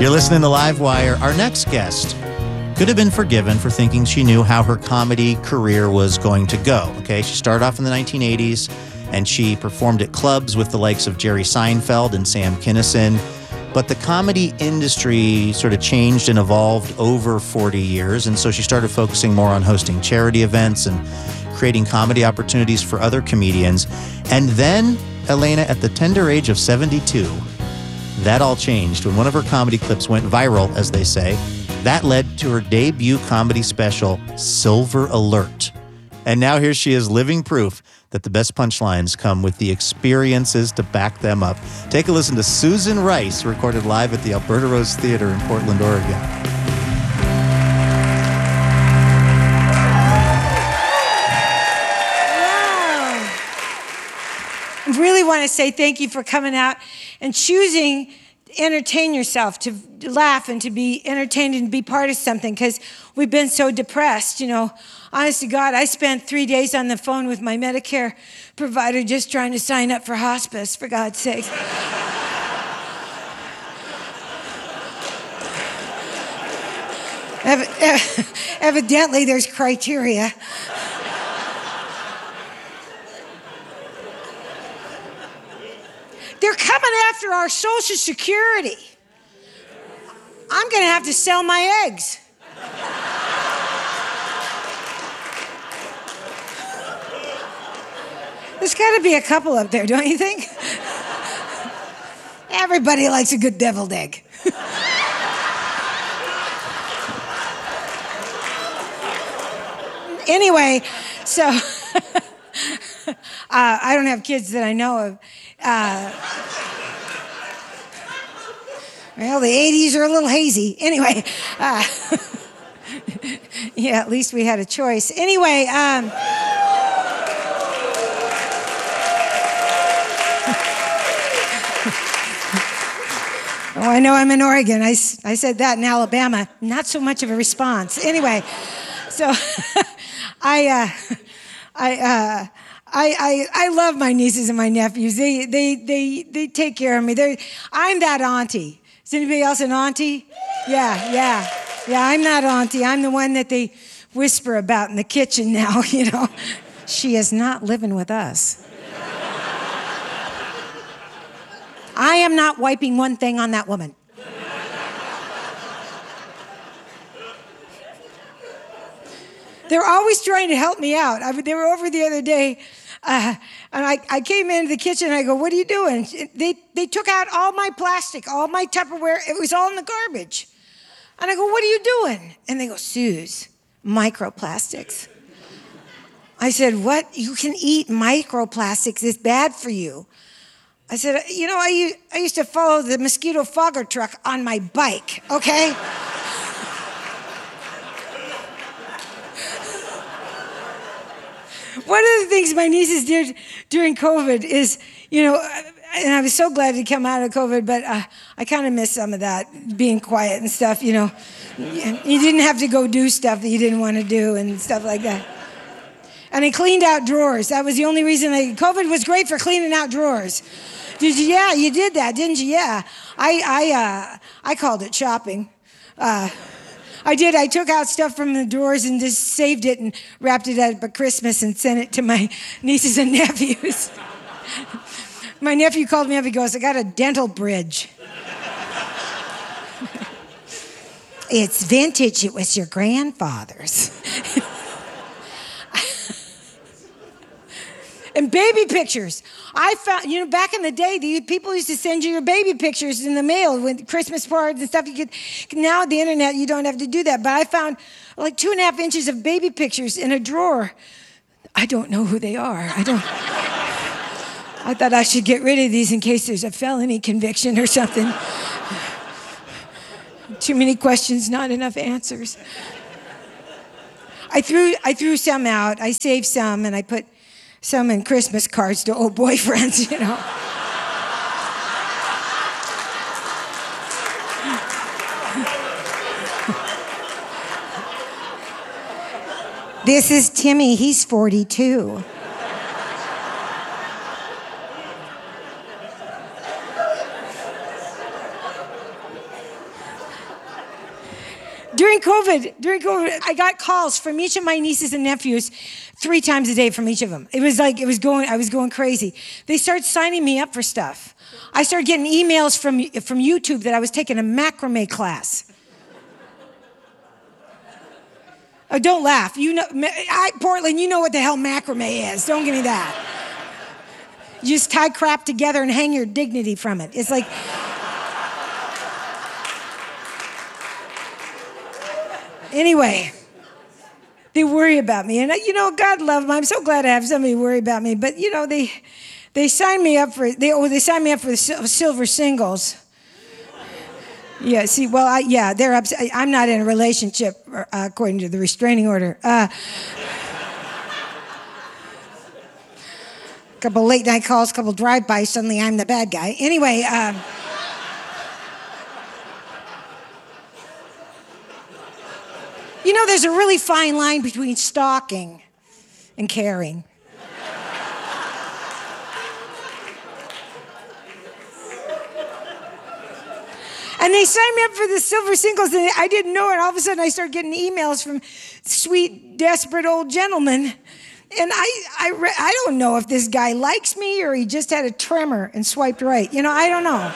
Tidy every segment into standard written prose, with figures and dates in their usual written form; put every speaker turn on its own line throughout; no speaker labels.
You're listening to Live Wire. Our next guest could have been forgiven for thinking she knew how her comedy career was going to go. Okay, she started off in the 1980s, and she performed at clubs with the likes of Jerry Seinfeld and Sam Kinison. But the comedy industry sort of changed and evolved over 40 years, and so she started focusing more on hosting charity events and creating comedy opportunities for other comedians. And then, Elena, at the tender age of 72, that all changed when one of her comedy clips went viral, as they say. That led to her debut comedy special, Silver Alert. And now here she is, living proof that the best punchlines come with the experiences to back them up. Take a listen to Susan Rice, recorded live at the Alberta Rose Theater in Portland, Oregon.
Wow. I really want to say thank you for coming out and choosing to entertain yourself, to laugh and to be entertained and be part of something, because we've been so depressed. You know, honest to God, I spent 3 days on the phone with my Medicare provider just trying to sign up for hospice, for God's sake. Evidently, there's criteria. They're coming after our Social Security. I'm going to have to sell my eggs. There's got to be a couple up there, don't you think? Everybody likes a good deviled egg. Anyway, so I don't have kids that I know of. Well, the 80s are a little hazy. Anyway, yeah, at least we had a choice. Anyway, oh, I know I'm in Oregon. I said that in Alabama. Not so much of a response. Anyway, so I love my nieces and my nephews. They take care of me. I'm that auntie. Is anybody else an auntie? Yeah, I'm that auntie. I'm the one that they whisper about in the kitchen now, you know. She is not living with us. I am not wiping one thing on that woman. They're always trying to help me out. They were over the other day, and I came into the kitchen, and I go, what are you doing? They took out all my plastic, all my Tupperware. It was all in the garbage. And I go, what are you doing? And they go, Suze, microplastics. I said, what? You can eat microplastics. It's bad for you. I said, you know, I used to follow the mosquito fogger truck on my bike, okay? One of the things my nieces did during COVID is, you know, and I was so glad to come out of COVID, but I kind of miss some of that, being quiet and stuff, you know. You didn't have to go do stuff that you didn't want to do and stuff like that. And I cleaned out drawers. That was the only reason COVID was great for cleaning out drawers. Did you? Yeah, you did that, didn't you? Yeah. I called it shopping. I did. I took out stuff from the drawers and just saved it and wrapped it up at Christmas and sent it to my nieces and nephews. My nephew called me up. He goes, I got a dental bridge. It's vintage. It was your grandfather's. And baby pictures. I found, you know, back in the day, people used to send you your baby pictures in the mail with Christmas cards and stuff. Now the internet, you don't have to do that. But I found like 2.5 inches of baby pictures in a drawer. I don't know who they are. I thought I should get rid of these in case there's a felony conviction or something. Too many questions, not enough answers. I threw some out. I saved some, and I put some in Christmas cards to old boyfriends, you know. This is Timmy. He's 42. During COVID, I got calls from each of my nieces and nephews 3 times a day from each of them. I was going crazy. They started signing me up for stuff. I started getting emails from YouTube that I was taking a macrame class. Oh, don't laugh. Portland, you know what the hell macrame is. Don't give me that. You just tie crap together and hang your dignity from it. It's like... Anyway, they worry about me. And, God love them. I'm so glad to have somebody worry about me. But, they signed me up for the silver singles. Yeah, see, well, they're upset. I'm not in a relationship, according to the restraining order. Couple late night calls, couple drive-bys, suddenly I'm the bad guy. Anyway, there's a really fine line between stalking and caring. And they signed me up for the silver singles, and I didn't know it. All of a sudden, I started getting emails from sweet, desperate old gentlemen. And I don't know if this guy likes me or he just had a tremor and swiped right. I don't know.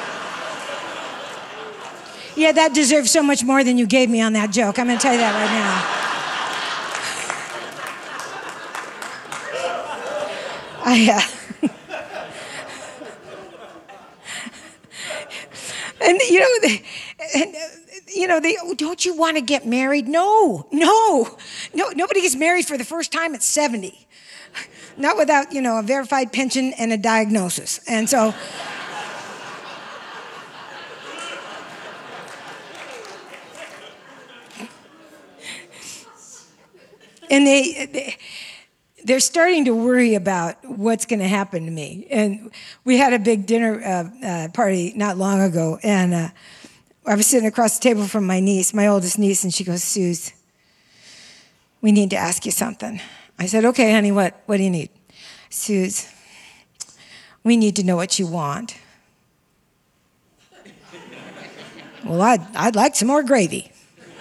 Yeah, that deserves so much more than you gave me on that joke. I'm going to tell you that right now. Don't you want to get married? No, nobody gets married for the first time at 70. Not without, a verified pension and a diagnosis. And so... And they're starting to worry about what's going to happen to me. And we had a big dinner party not long ago, and I was sitting across the table from my niece, my oldest niece, and she goes, "Suze, we need to ask you something." I said, "Okay, honey, what do you need?" "Suze, we need to know what you want." "Well, I'd like some more gravy."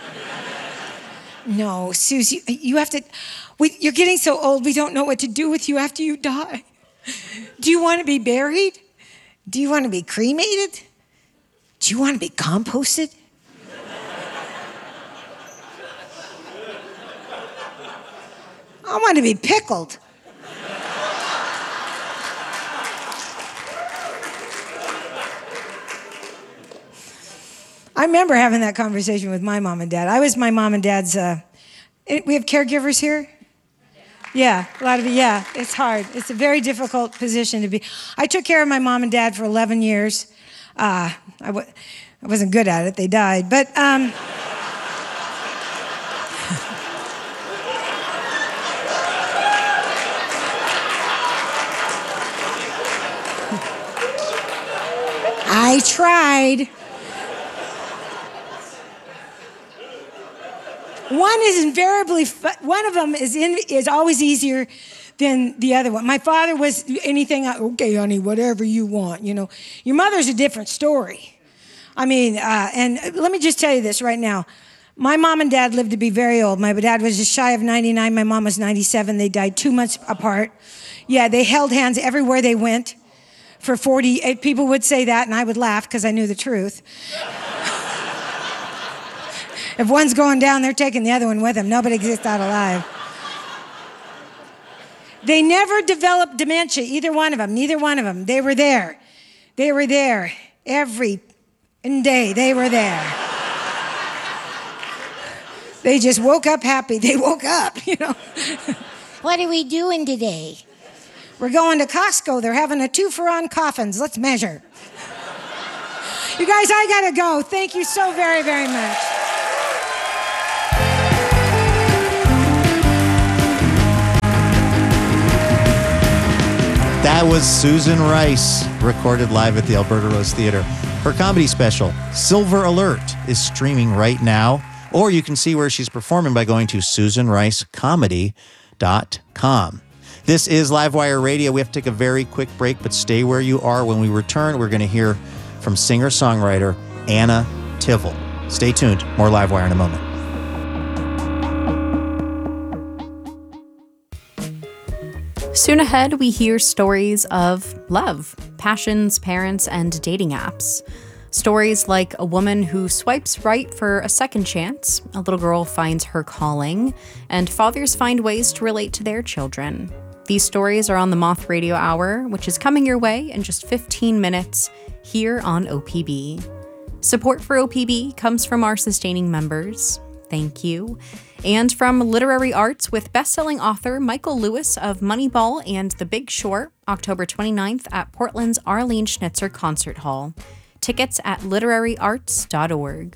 "No, Suze, you have to... You're getting so old, we don't know what to do with you after you die. Do you want to be buried? Do you want to be cremated? Do you want to be composted?" "I want to be pickled." I remember having that conversation with my mom and dad. I was my mom and dad's... we have caregivers here? Yeah, a lot of it, yeah. It's hard. It's a very difficult position to be. I took care of my mom and dad for 11 years. I wasn't good at it. They died. But... I tried. One of them is always easier than the other one. My father was anything, "Okay, honey, whatever you want, Your mother's a different story. I mean, and let me just tell you this right now. My mom and dad lived to be very old. My dad was just shy of 99. My mom was 97. They died 2 months apart. Yeah, they held hands everywhere they went for 40. People would say that, and I would laugh because I knew the truth. If one's going down, they're taking the other one with them. Nobody gets out alive. They never developed dementia, either one of them, neither one of them. They were there. They were there every day. They were there. They just woke up happy. They woke up, What are we doing today? We're going to Costco. They're having a 2-for on coffins. Let's measure. You guys, I gotta go. Thank you so very, very much.
That was Susan Rice, recorded live at the Alberta Rose Theatre. Her comedy special, Silver Alert, is streaming right now, or you can see where she's performing by going to SusanRiceComedy.com. This is Livewire Radio. We have to take a very quick break, but stay where you are. When we return, we're going to hear from singer-songwriter Anna Tivel. Stay tuned. More Livewire in a moment.
Soon ahead, we hear stories of love, passions, parents, and dating apps. Stories like a woman who swipes right for a second chance, a little girl finds her calling, and fathers find ways to relate to their children. These stories are on the Moth Radio Hour, which is coming your way in just 15 minutes here on OPB. Support for OPB comes from our sustaining members. Thank you. And from Literary Arts with best-selling author Michael Lewis of Moneyball and The Big Short, October 29th at Portland's Arlene Schnitzer Concert Hall. Tickets at literaryarts.org.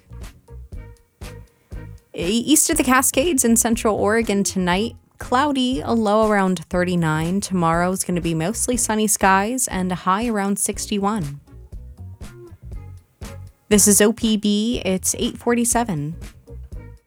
East of the Cascades in Central Oregon tonight, cloudy, a low around 39. Tomorrow's going to be mostly sunny skies and a high around 61. This is OPB, it's 8:47.